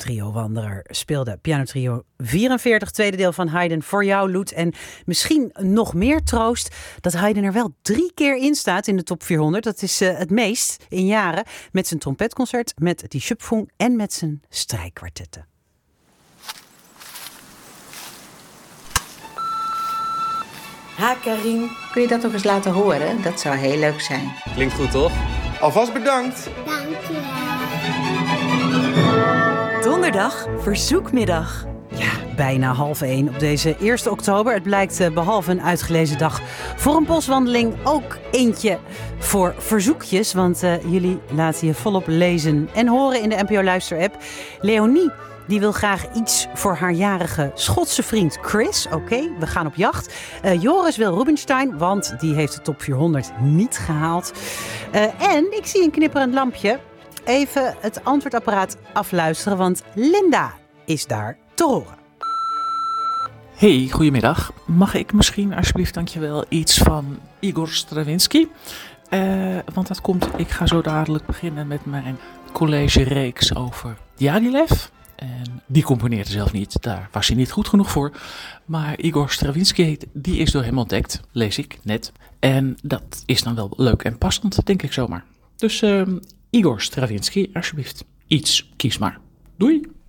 Trio Wanderer speelde pianotrio 44, tweede deel van Haydn, voor jou, Loet. En misschien nog meer troost dat Haydn er wel 3 keer in staat in de top 400. Dat is het meest in jaren. Met zijn trompetconcert, met die Schöpfung en met zijn strijkkwartetten. Ha, Karin, kun je dat nog eens laten horen? Dat zou heel leuk zijn. Klinkt goed, toch? Alvast bedankt. Dankjewel. Donderdag, verzoekmiddag. Ja, bijna 12:30 op deze 1 oktober. Het blijkt behalve een uitgelezen dag voor een boswandeling ook eentje voor verzoekjes. Want jullie laten je volop lezen en horen in de NPO Luister-app. Leonie, die wil graag iets voor haar jarige Schotse vriend Chris. Oké, we gaan op jacht. Joris wil Rubinstein, want die heeft de top 400 niet gehaald. En ik zie een knipperend lampje. Even het antwoordapparaat afluisteren, want Linda is daar te horen. Hey, goedemiddag. Mag ik misschien alsjeblieft, dankjewel, iets van Igor Stravinsky? Want dat komt, ik ga zo dadelijk beginnen met mijn college-reeks over Diaghilev. En die componeerde zelf niet, daar was hij niet goed genoeg voor. Maar Igor Stravinsky, die is door hem ontdekt, lees ik net. En dat is dan wel leuk en passend, denk ik zomaar. Dus Igor Stravinsky, alsjeblieft, iets, kies maar. Doei!